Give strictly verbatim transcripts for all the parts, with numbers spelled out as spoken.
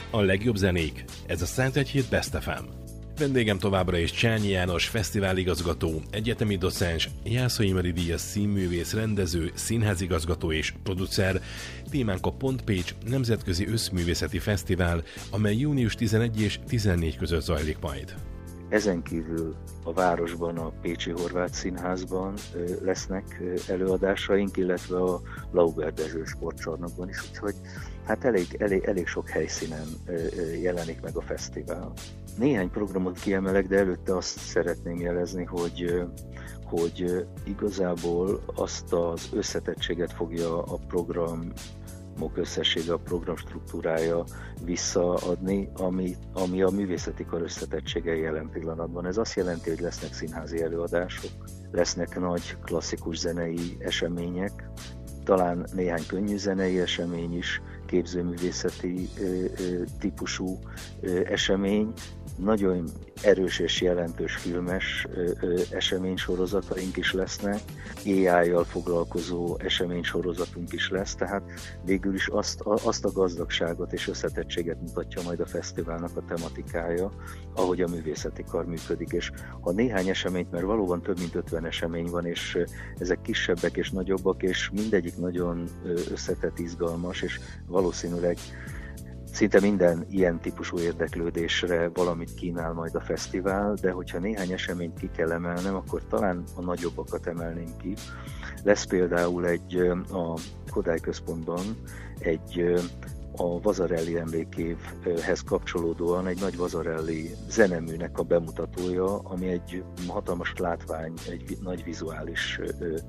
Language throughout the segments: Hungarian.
A legjobb zenék, ez a száz egy Best ef em. Vendégem továbbra is Csányi János, fesztiváligazgató, egyetemi docens, Jászai Imre díjas színművész, rendező, színházigazgató és producer. Témánk a Pont Pécs Nemzetközi Összművészeti Fesztivál, amely június tizenegy és tizennégy között zajlik majd. Ezen kívül a városban, a Pécsi Horváth Színházban lesznek előadásaink, illetve a Lauber Dezső sportcsarnokban is, úgyhogy hát elég, elég, elég sok helyszínen jelenik meg a fesztivál. Néhány programot kiemelek, de előtte azt szeretném jelezni, hogy, hogy igazából azt az összetettséget fogja a program összessége, a program struktúrája visszaadni, ami, ami a művészeti kar összetettsége jelen pillanatban. Ez azt jelenti, hogy lesznek színházi előadások, lesznek nagy klasszikus zenei események, talán néhány könnyű zenei esemény is, képzőművészeti ö, ö, típusú ö, esemény, nagyon erős és jelentős filmes ö, ö, eseménysorozataink is lesznek, á í-jal foglalkozó eseménysorozatunk is lesz, tehát végül is azt, a, azt a gazdagságot és összetettséget mutatja majd a fesztiválnak a tematikája, ahogy a művészeti kar működik, és ha néhány eseményt, mert valóban több mint ötven esemény van, és ezek kisebbek és nagyobbak, és mindegyik nagyon összetett, izgalmas, és valószínűleg szinte minden ilyen típusú érdeklődésre valamit kínál majd a fesztivál, de hogyha néhány eseményt ki kell emelnem, akkor talán a nagyobbakat emelném ki. Lesz például egy a Kodály Központban egy a Vasarely emlékévhez kapcsolódóan egy nagy Vasarely zeneműnek a bemutatója, ami egy hatalmas látvány, egy nagy vizuális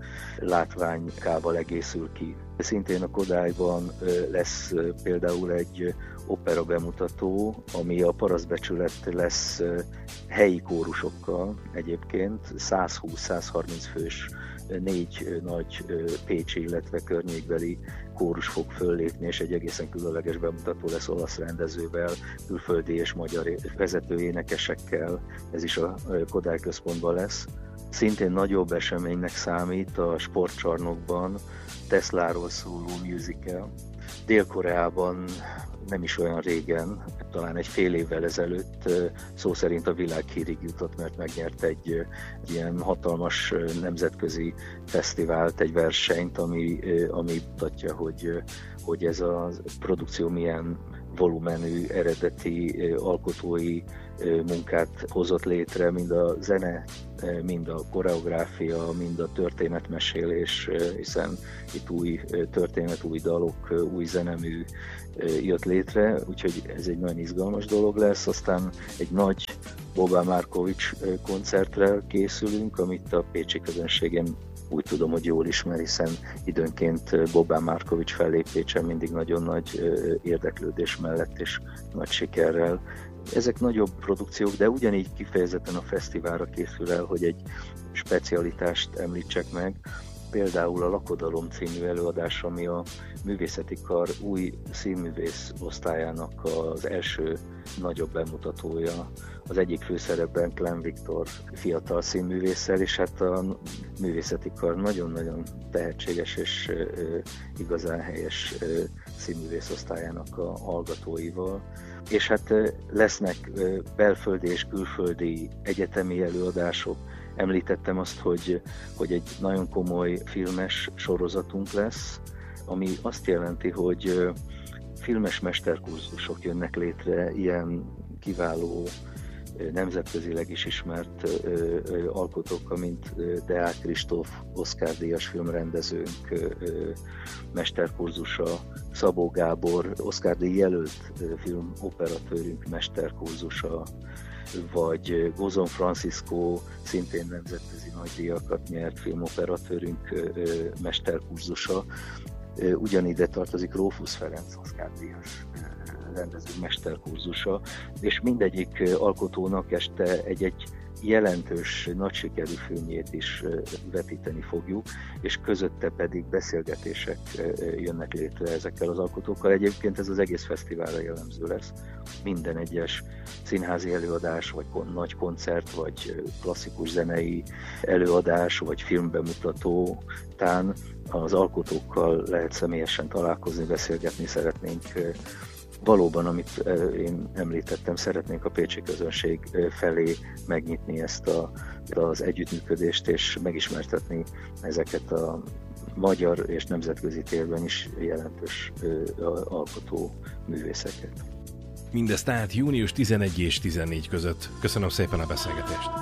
látványkával egészül ki. Szintén a Kodályban lesz például egy opera bemutató, ami a Parasztbecsület lesz helyi kórusokkal egyébként, száz húsz száz harminc fős négy nagy pécsi, illetve környékbeli kórus fog föllépni, és egy egészen különleges bemutató lesz olasz rendezővel, külföldi és magyar vezető énekesekkel, ez is a Kodály Központban lesz. Szintén nagyobb eseménynek számít a sportcsarnokban Tesláról szóló musical. Dél-Koreában nem is olyan régen, talán egy fél évvel ezelőtt szó szerint a világhírig jutott, mert megnyert egy, egy ilyen hatalmas nemzetközi fesztivált, egy versenyt, ami, ami mutatja, hogy, hogy ez a produkció milyen volumenű, eredeti alkotói munkát hozott létre, mind a zene, mind a koreográfia, mind a történetmesélés, hiszen itt új történet, új dalok, új zenemű jött létre, úgyhogy ez egy nagyon izgalmas dolog lesz. Aztán egy nagy Boban Markovics koncertre készülünk, amit a pécsi közönségem úgy tudom, hogy jól ismer, hiszen időnként Boban Markovics fellép Pécsen mindig nagyon nagy érdeklődés mellett és nagy sikerrel. Ezek nagyobb produkciók, de ugyanígy kifejezetten a fesztiválra készül el, hogy egy specialitást említsek meg. Például a Lakodalom című előadás, ami a művészeti kar új színművész osztályának az első nagyobb bemutatója. Az egyik főszerepben Klein Viktor fiatal színművésszel, és hát a művészeti kar nagyon-nagyon tehetséges és ö, igazán helyes ö, színművész osztályának a hallgatóival. És hát ö, lesznek ö, belföldi és külföldi egyetemi előadások. Említettem azt, hogy, hogy egy nagyon komoly filmes sorozatunk lesz, ami azt jelenti, hogy filmes mesterkurzusok jönnek létre, ilyen kiváló, nemzetközileg is ismert alkotók, mint Deák Kristóf, Oscar-díjas filmrendezőnk mesterkurzusa, Szabó Gábor, Oscar-díj jelölt filmoperatőrünk mesterkurzusa, vagy Gozon Francisco, szintén nemzetközi nagydíjakat nyert filmoperatőrünk mesterkurzusa. Ugyanide tartozik Rófusz Ferenc, Oscar-díjas rendező mesterkurzusa, és mindegyik alkotónak este egy-egy jelentős, nagy sikerű filmjét is vetíteni fogjuk, és közötte pedig beszélgetések jönnek létre ezekkel az alkotókkal. Egyébként ez az egész fesztiválra jellemző lesz. Minden egyes színházi előadás, vagy nagy koncert, vagy klasszikus zenei előadás, vagy filmbemutató tán az alkotókkal lehet személyesen találkozni, beszélgetni szeretnénk valóban, amit én említettem, szeretnénk a pécsi közönség felé megnyitni ezt a, az együttműködést, és megismertetni ezeket a magyar és nemzetközi térben is jelentős alkotó művészeket. Mindez tehát június tizenegy és tizennégy között. Köszönöm szépen a beszélgetést!